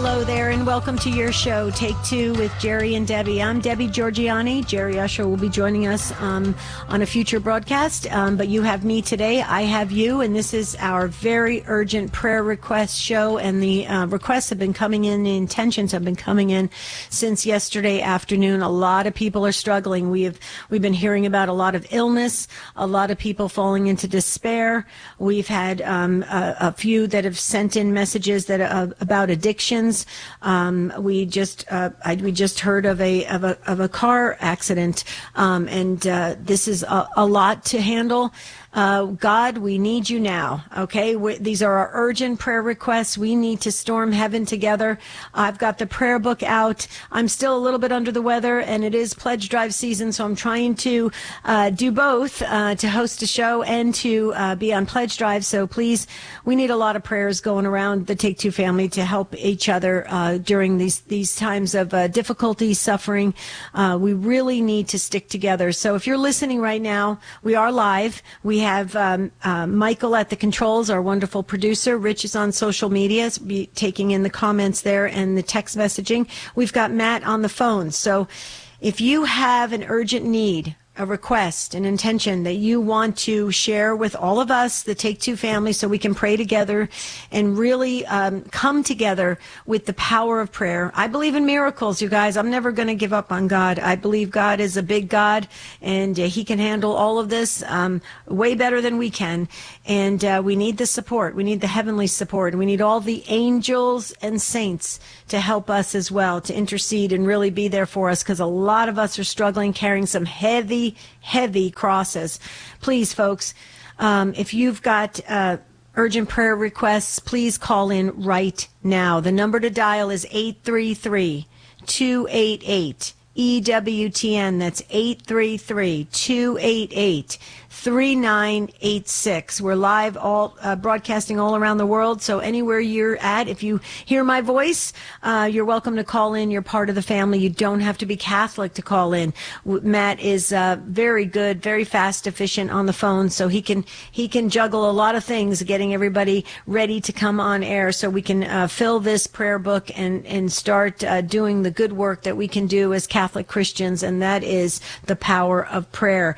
Hello there, and welcome to your show, Take Two with Jerry and Debbie. I'm Debbie Georgianni. Jerry Usher will be joining us on a future broadcast, but you have me today. I have you, and this is our very urgent prayer request show, and the requests have been coming in, the intentions have been coming in since yesterday afternoon. A lot of people are struggling. We've been hearing about a lot of illness, a lot of people falling into despair. We've had a few that have sent in messages that about addictions. We just heard of a car accident, and this is a lot to handle. God, we need you now. Okay. These are our urgent prayer requests. We need to storm heaven together. I've got the prayer book out. I'm still a little bit under the weather, and it is pledge drive season. So I'm trying to do both, to host a show and to be on pledge drive. So please, we need a lot of prayers going around the Take Two family to help each other during these times of difficulty, suffering. We really need to stick together. So if you're listening right now, we are live. We have Michael at the controls, our wonderful producer. Rich is on social media, be taking in the comments there and the text messaging. We've got Matt on the phone. So if you have an urgent need, a request, an intention that you want to share with all of us, the Take Two family, so we can pray together and really come together with the power of prayer. I believe in miracles, you guys. I'm never going to give up on God. I believe God is a big God, and he can handle all of this way better than we can. And we need the support. We need the heavenly support. We need all the angels and saints to help us as well, to intercede and really be there for us, because a lot of us are struggling, carrying some heavy crosses. Please, folks, if you've got urgent prayer requests, please call in right now. The number to dial is 833-288-EWTN. That's 833-288-3986. We're live, all broadcasting all around the world. So anywhere you're at, if you hear my voice, you're welcome to call in. You're part of the family. You don't have to be Catholic to call in. Matt is very good, very fast, efficient on the phone, so he can juggle a lot of things, getting everybody ready to come on air, so we can fill this prayer book and start doing the good work that we can do as Catholic Christians, and that is the power of prayer.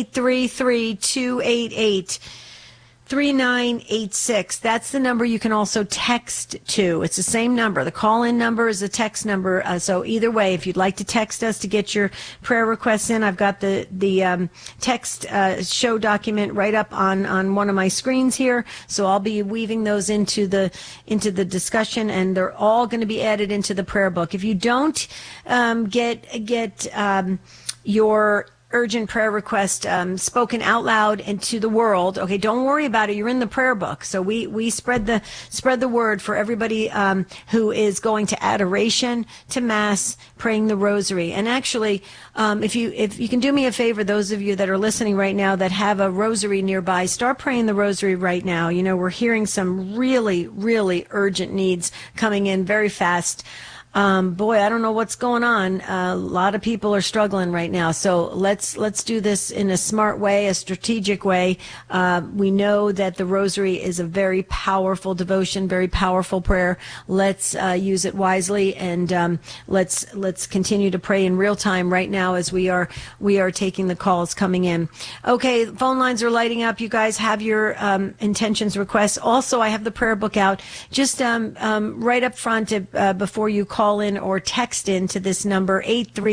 833-288-3986. That's the number you can also text to. It's the same number. The call-in number is a text number. So either way, if you'd like to text us to get your prayer requests in, I've got the text show document right up on one of my screens here. So I'll be weaving those into the discussion, and they're all going to be added into the prayer book. If you don't get your urgent prayer request spoken out loud and to the world, okay, don't worry about it. You're in the prayer book. So we spread the word for everybody who is going to adoration, to mass, praying the rosary. And actually, if you can do me a favor, those of you that are listening right now that have a rosary nearby, start praying the rosary right now. You know, we're hearing some really, really urgent needs coming in very fast. Boy, I don't know what's going on. A lot of people are struggling right now. So let's do this in a smart way, a strategic way. We know that the rosary is a very powerful devotion, very powerful prayer. Let's use it wisely, and let's continue to pray in real time right now as we are taking the calls coming in. Okay, phone lines are lighting up. You guys have your intentions, requests. Also, I have the prayer book out. Just right up front before you call in or text in to this number,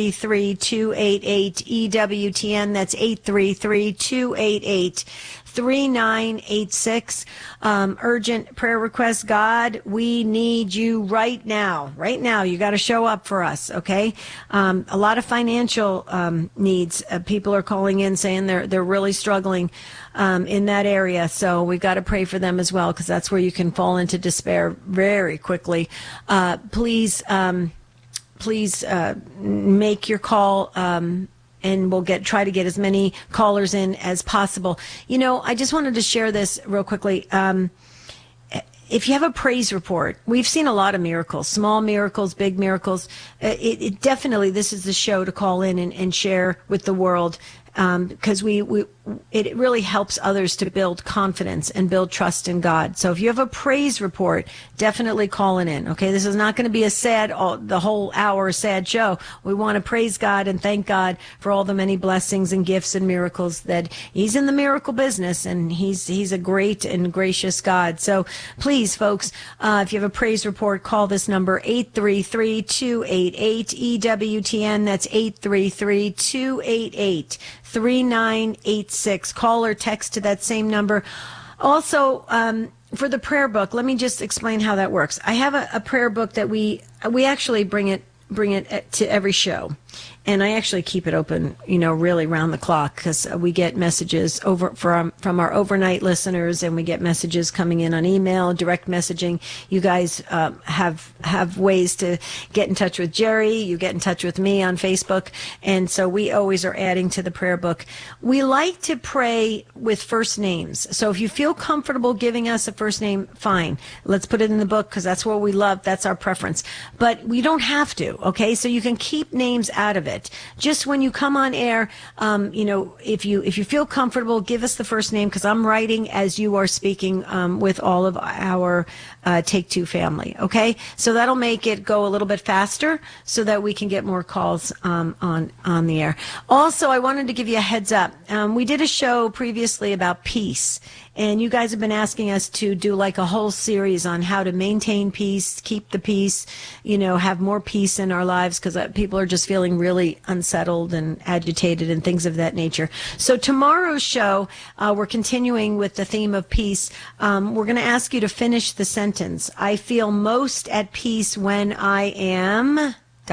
833-288-EWTN. That's 833-288-3986. Urgent prayer request. God, we need you right now. Right now. You got to show up for us, okay? A lot of financial needs. People are calling in saying they're really struggling in that area. So we've got to pray for them as well, because that's where you can fall into despair very quickly. Please make your call, and we'll try to get as many callers in as possible. You know, I just wanted to share this real quickly. If you have a praise report, we've seen a lot of miracles, small miracles, big miracles. It definitely, this is the show to call in and share with the world. because it really helps others to build confidence and build trust in God. So if you have a praise report, definitely call it in. Okay, this is not going to be the whole hour sad show. We want to praise God and thank God for all the many blessings and gifts and miracles that He's in the miracle business, and He's a great and gracious God. So please, folks, if you have a praise report, call this number 833-288-EWTN. That's 833-288-3986. Call or text to that same number. Also, for the prayer book, let me just explain how that works. I have a prayer book that we actually bring it to every show. And I actually keep it open, really round the clock, because we get messages from our overnight listeners, and we get messages coming in on email, direct messaging. You guys have ways to get in touch with Jerry. You get in touch with me on Facebook. And so we always are adding to the prayer book. We like to pray with first names. So if you feel comfortable giving us a first name, fine. Let's put it in the book, because that's what we love. That's our preference. But we don't have to, okay? So you can keep names out of it. Just when you come on air, if you feel comfortable, give us the first name, because I'm writing as you are speaking with all of our Take Two family. Okay, so that'll make it go a little bit faster, so that we can get more calls on the air. Also, I wanted to give you a heads up. We did a show previously about peace. And you guys have been asking us to do like a whole series on how to maintain peace, keep the peace, have more peace in our lives, because people are just feeling really unsettled and agitated and things of that nature. So tomorrow's show, we're continuing with the theme of peace. We're going to ask you to finish the sentence. I feel most at peace when I am... ...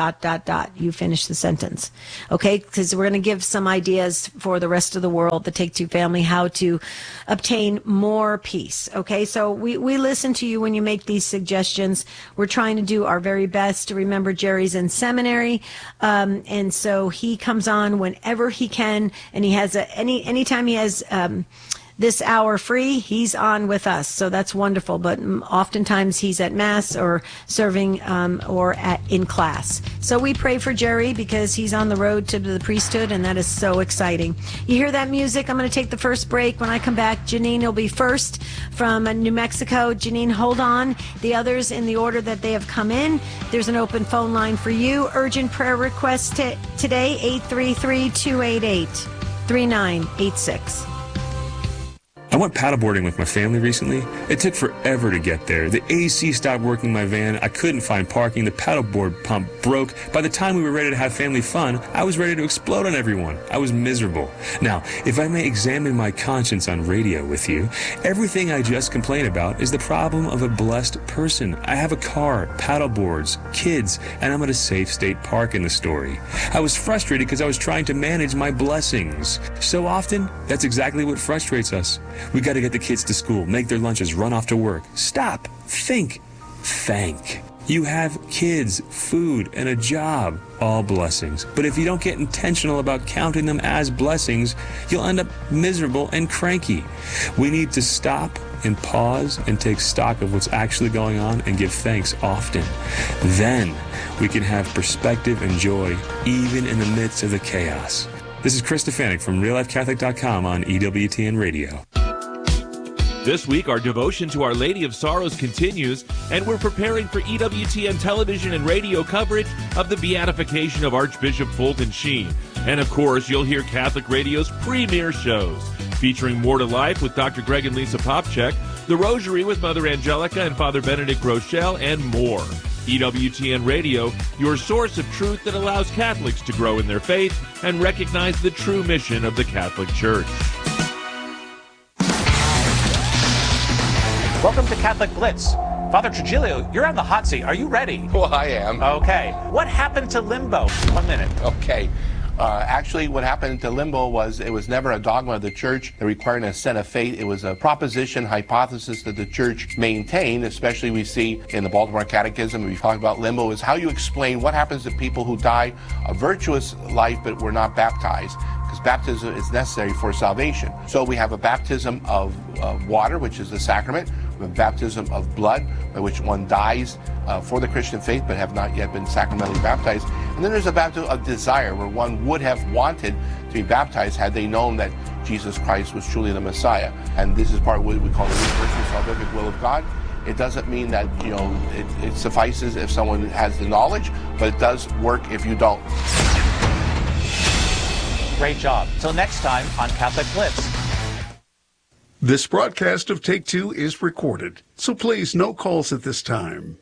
You finish the sentence. Okay? Because we're going to give some ideas for the rest of the world, the Take Two family, how to obtain more peace. Okay? So we listen to you when you make these suggestions. We're trying to do our very best to remember Jerry's in seminary. And so he comes on whenever he can, and he has anytime he has this hour free, he's on with us. So that's wonderful. But oftentimes he's at Mass or serving in class. So we pray for Jerry, because he's on the road to the priesthood, and that is so exciting. You hear that music? I'm going to take the first break. When I come back, Janine will be first from New Mexico. Janine, hold on. The others in the order that they have come in. There's an open phone line for you. Urgent prayer requests today, 833-288-3986. I went paddleboarding with my family recently. It took forever to get there. The AC stopped working in my van. I couldn't find parking. The paddleboard pump broke. By the time we were ready to have family fun, I was ready to explode on everyone. I was miserable. Now, if I may examine my conscience on radio with you, everything I just complained about is the problem of a blessed person. I have a car, paddleboards, kids, and I'm at a safe state park in the story. I was frustrated because I was trying to manage my blessings. So often, that's exactly what frustrates us. We got to get the kids to school, make their lunches, run off to work. Stop, think, thank. You have kids, food, and a job, all blessings. But if you don't get intentional about counting them as blessings, you'll end up miserable and cranky. We need to stop and pause and take stock of what's actually going on and give thanks often. Then we can have perspective and joy even in the midst of the chaos. This is Chris Stefanik from RealLifeCatholic.com on EWTN Radio. This week, our devotion to Our Lady of Sorrows continues, and we're preparing for EWTN television and radio coverage of the beatification of Archbishop Fulton Sheen. And of course, you'll hear Catholic Radio's premier shows, featuring More to Life with Dr. Greg and Lisa Popchak, The Rosary with Mother Angelica and Father Benedict Rochelle, and more. EWTN Radio, your source of truth that allows Catholics to grow in their faith and recognize the true mission of the Catholic Church. Welcome to Catholic Blitz. Father Trujillo, you're on the hot seat. Are you ready? Well, I am. Okay. What happened to limbo? 1 minute. Okay. Actually, what happened to limbo was it was never a dogma of the church that required an assent of faith. It was a proposition, hypothesis that the church maintained, especially we see in the Baltimore Catechism. We talk about limbo is how you explain what happens to people who die a virtuous life but were not baptized, because baptism is necessary for salvation. So we have a baptism of water, which is the sacrament. We have a baptism of blood, by which one dies for the Christian faith but have not yet been sacramentally baptized. And then there's a baptism of desire, where one would have wanted to be baptized had they known that Jesus Christ was truly the Messiah. And this is part of what we call the universal salvific will of God. It doesn't mean that, it suffices if someone has the knowledge, but it does work if you don't. Great job. Till next time on Catholic Blitz. This broadcast of Take Two is recorded, so please no calls at this time.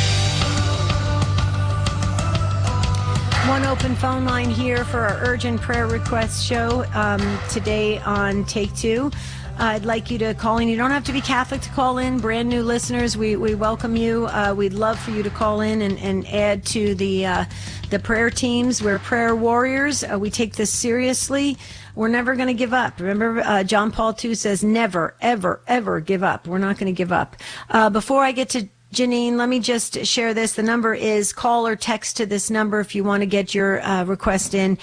One open phone line here for our urgent prayer request show today on Take Two. I'd like you to call in. You don't have to be Catholic to call in. Brand new listeners, we welcome you. We'd love for you to call in and add to the prayer teams. We're prayer warriors. We take this seriously. We're never going to give up. Remember, John Paul II says, never, ever, ever give up. We're not going to give up. Before I get to Janine, let me just share this. The number is call or text to this number if you want to get your request in.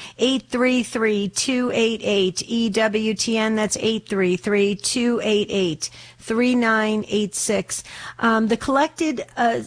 833-288-EWTN. That's 833-288-3986. The collected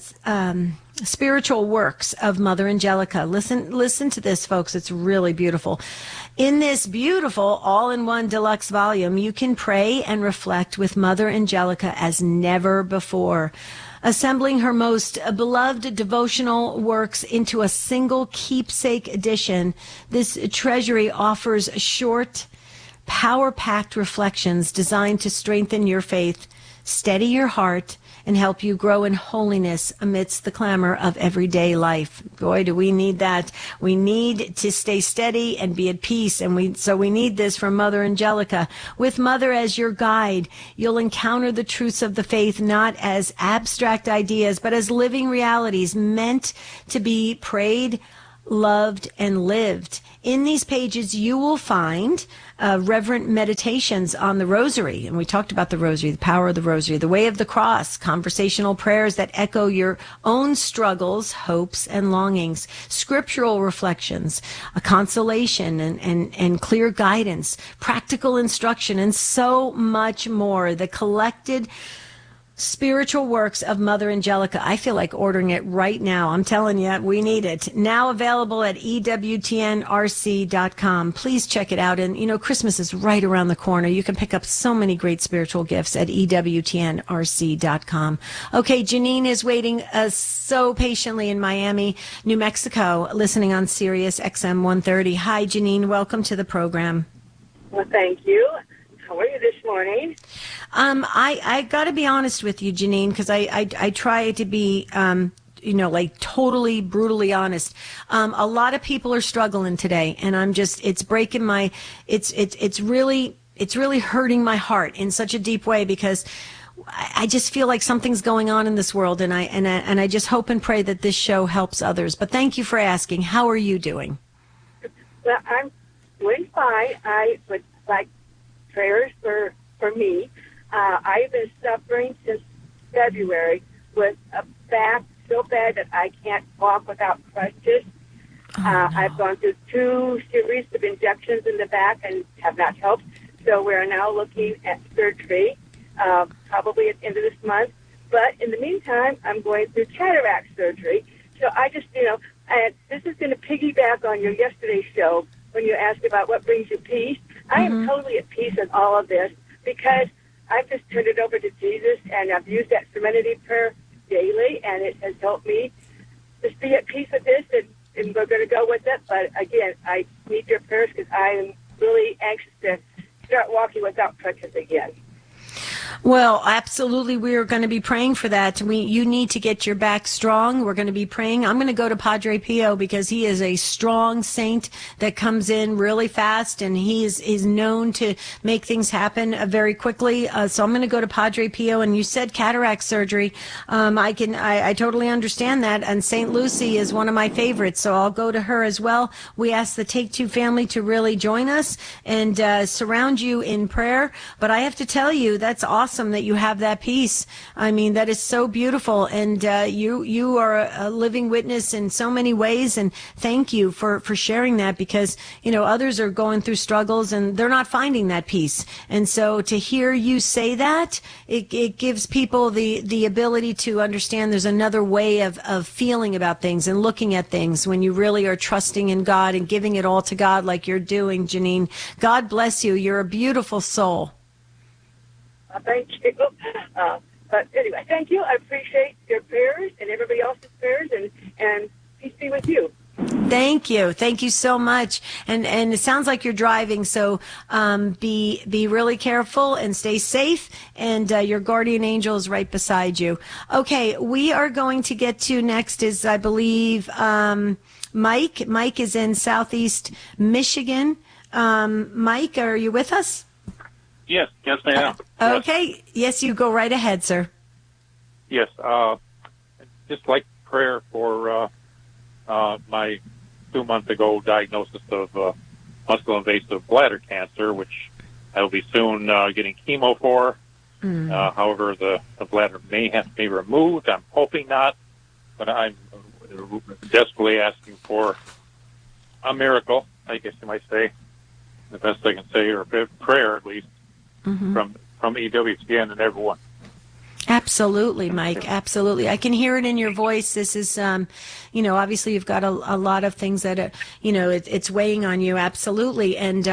spiritual works of Mother Angelica. Listen to this, folks. It's really beautiful. In this beautiful all-in-one deluxe volume, you can pray and reflect with Mother Angelica as never before. Assembling her most beloved devotional works into a single keepsake edition, this treasury offers short, power-packed reflections designed to strengthen your faith, steady your heart, and help you grow in holiness amidst the clamor of everyday life. Boy, do we need that. We need to stay steady and be at peace, and so we need this from Mother Angelica. With Mother as your guide, you'll encounter the truths of the faith not as abstract ideas, but as living realities meant to be prayed, loved, and lived. In these pages, you will find reverent meditations on the Rosary. And we talked about the Rosary, the power of the Rosary, the way of the cross, conversational prayers that echo your own struggles, hopes, and longings, scriptural reflections, a consolation and clear guidance, practical instruction, and so much more. The collected spiritual works of Mother Angelica. I feel like ordering it right now. I'm telling you, we need it. Now available at EWTNRC.com. Please check it out. And, Christmas is right around the corner. You can pick up so many great spiritual gifts at EWTNRC.com. Okay, Janine is waiting so patiently in Miami, New Mexico, listening on Sirius XM 130. Hi, Janine. Welcome to the program. Well, thank you. How are you this morning? I got to be honest with you, Janine, because I try to be, totally brutally honest. A lot of people are struggling today, and it's breaking it's really hurting my heart in such a deep way, because I just feel like something's going on in this world, and I just hope and pray that this show helps others. But thank you for asking. How are you doing? Well, I'm doing fine. I would like prayers for me. I've been suffering since February with a back so bad that I can't walk without crutches. No. I've gone through 2 series of injections in the back and have not helped. So we're now looking at surgery, probably at the end of this month. But in the meantime, I'm going through cataract surgery. So I just, and this is going to piggyback on your yesterday's show when you asked about what brings you peace. I am totally at peace in all of this because I've just turned it over to Jesus, and I've used that serenity prayer daily, and it has helped me just be at peace with this, and we're going to go with it. But again, I need your prayers because I am really anxious to start walking without crutches again. Well, absolutely. We are going to be praying for that. You need to get your back strong. We're going to be praying. I'm going to go to Padre Pio because he is a strong saint that comes in really fast, and he is known to make things happen very quickly. So I'm going to go to Padre Pio. And you said cataract surgery. I totally understand that. And St. Lucy is one of my favorites, so I'll go to her as well. We ask the Take Two family to really join us and surround you in prayer. But I have to tell you, that's awesome awesome that you have that peace. I mean, that is so beautiful. And you are a living witness in so many ways. And thank you for sharing that, because, others are going through struggles and they're not finding that peace. And so to hear you say that, it gives people the ability to understand there's another way of feeling about things and looking at things when you really are trusting in God and giving it all to God like you're doing, Janine. God bless you. You're a beautiful soul. Thank you. But anyway, thank you. I appreciate your prayers and everybody else's prayers, and peace be with you. Thank you. Thank you so much. And it sounds like you're driving, so be really careful and stay safe. And your guardian angel is right beside you. Okay, we are going to get to next is, I believe, Mike. Mike is in Southeast Michigan. Mike, are you with us? Yes, I am. Okay. Yes, you go right ahead, sir. Yes, just like prayer for my 2 months ago diagnosis of muscle-invasive bladder cancer, which I will be soon getting chemo for. However, the bladder may have to be removed. I'm hoping not, but I'm desperately asking for a miracle, I guess you might say, the best I can say, or a prayer at least, from EWTN and everyone. Absolutely, Mike. Absolutely. I can hear it in your voice. This is, obviously you've got a lot of things that, it's weighing on you. Absolutely. And,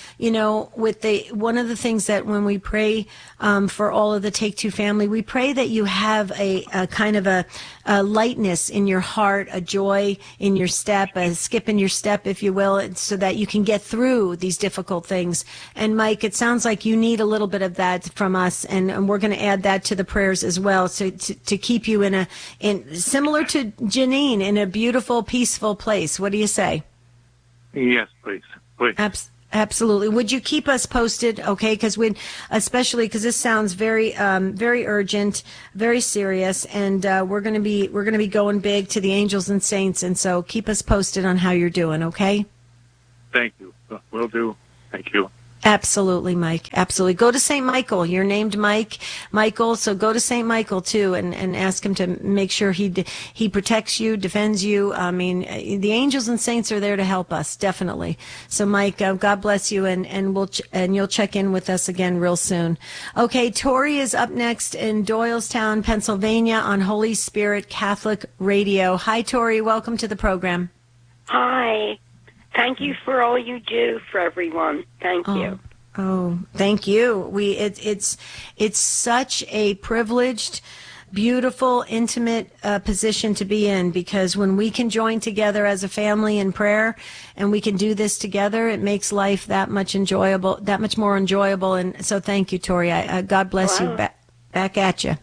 with one of the things that when we pray for all of the Take Two family, we pray that you have a kind of a lightness in your heart, a joy in your step, a skip in your step, if you will, so that you can get through these difficult things. And Mike, it sounds like you need a little bit of that from us, and we're going to add that to the prayers as well, so to keep you in similar to Janine, in a beautiful, peaceful place. What do you say? Yes, please. Absolutely. Would you keep us posted? Okay, especially because this sounds very, very urgent, very serious, and we're going to be going big to the angels and saints, and so keep us posted on how you're doing. Okay. Thank you. Will do. Thank you. Absolutely, Mike. Absolutely. Go to St. Michael. You're named Michael, so go to St. Michael too and ask him to make sure he protects you, defends you. I mean, the angels and saints are there to help us, definitely. So Mike, God bless you, and you'll check in with us again real soon. Okay, Tori is up next in Doylestown, Pennsylvania on Holy Spirit Catholic Radio. Hi, Tori. Welcome to the program. Hi. Thank you for all you do for everyone. Thank you. Oh, thank you. It's such a privileged, beautiful, intimate position to be in, because when we can join together as a family in prayer and we can do this together, it makes life that much more enjoyable. And so thank you, Tori. God bless you. Back at you.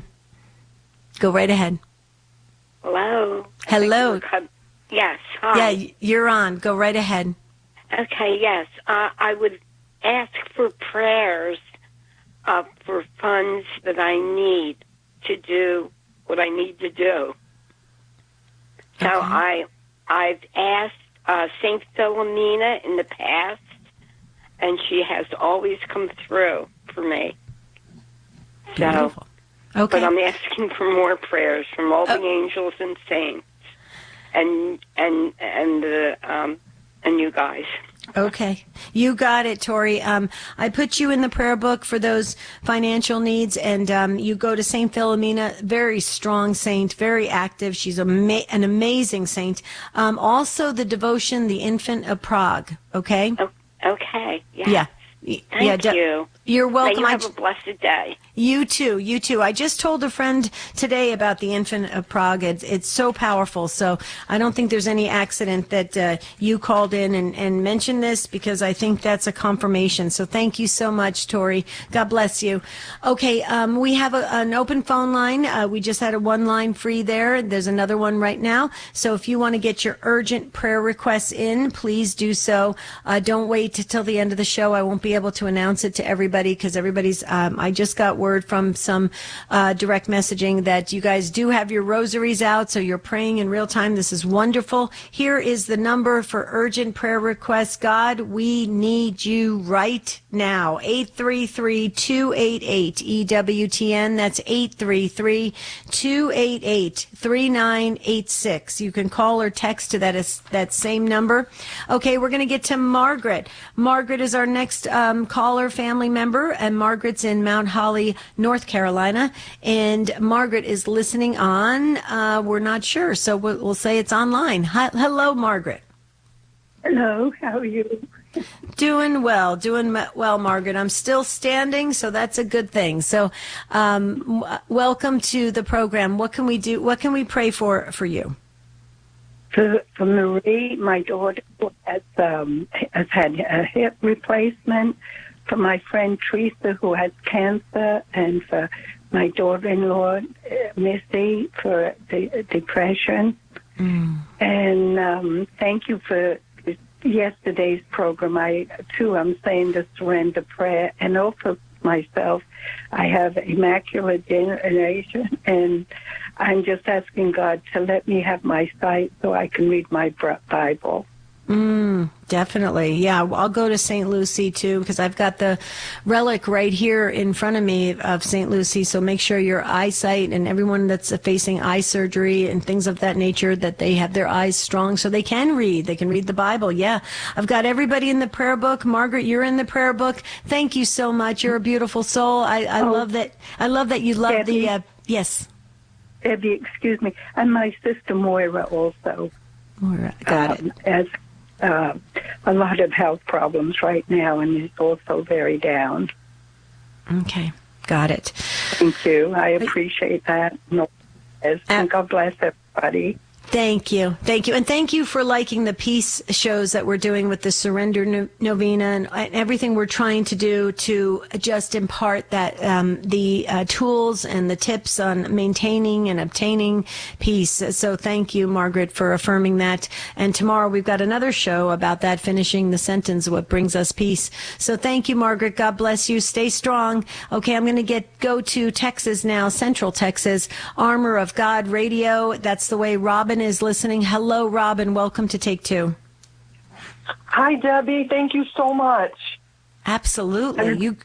Go right ahead. Hello. Yes, hi. Yeah, you're on. Go right ahead. Okay, yes. I would ask for prayers for funds that I need to do what I need to do. So Okay. I've asked St. Philomena in the past, and she has always come through for me. Beautiful. Okay. But I'm asking for more prayers from all the angels and saints. And you guys. Okay. You got it, Tori. I put you in the prayer book for those financial needs, and you go to St. Philomena, very strong saint, very active. She's an amazing saint. Also, the devotion, The Infant of Prague, okay? Okay. Yes. Yeah. Thank you. You're welcome. May you have a blessed day. You too. I just told a friend today about the Infant of Prague. It's so powerful. So I don't think there's any accident that you called in and mentioned this, because I think that's a confirmation. So thank you so much, Tori. God bless you. Okay, we have an open phone line. We just had one line free there. There's another one right now. So if you want to get your urgent prayer requests in, please do so. Don't wait till the end of the show. I won't be able to announce it to everybody everybody, because everybody's, I just got word from some direct messaging that you guys do have your rosaries out, so you're praying in real time. This is wonderful. Here is the number for urgent prayer requests. God, we need you right now. 833-288-EWTN. That's 833-288-3986. You can call or text to that same number. Okay, we're going to get to Margaret. Margaret is our next caller, family member, and Margaret's in Mount Holly, North Carolina. And Margaret is listening on. We're not sure, so we'll say it's online. Hello, Margaret. Hello, how are you? Doing well, Margaret. I'm still standing, so that's a good thing. So, welcome to the program. What can we do? What can we pray for you? For Marie, my daughter has had a hip replacement. For my friend Teresa, who has cancer, and for my daughter-in-law Missy for the depression. And thank you for yesterday's program. I'm saying the surrender prayer, and also myself. I have immaculate generation, and I'm just asking God to let me have my sight so I can read my Bible. Definitely. Yeah, I'll go to St. Lucie too, because I've got the relic right here in front of me of St. Lucie. So make sure your eyesight, and everyone that's facing eye surgery and things of that nature, that they have their eyes strong so they can read. They can read the Bible. Yeah, I've got everybody in the prayer book. Margaret, you're in the prayer book. Thank you so much. You're a beautiful soul. I love that. I love that you love Debbie, the. Yes. Debbie, excuse me, and my sister Moira also. Moira, got it. Has a lot of health problems right now, and is also very down. Okay, got it. Thank you. I appreciate that. And God bless everybody. Thank you. And thank you for liking the peace shows that we're doing with the Surrender Novena and everything we're trying to do to just impart that the tools and the tips on maintaining and obtaining peace. So thank you, Margaret, for affirming that. And tomorrow we've got another show about that, finishing the sentence, what brings us peace. So thank you, Margaret. God bless you. Stay strong. Okay, I'm going to go to Texas now, Central Texas, Armor of God Radio. That's the way Robin is listening. Hello, Robin. Welcome to Take Two. Hi, Debbie. Thank you so much. Absolutely.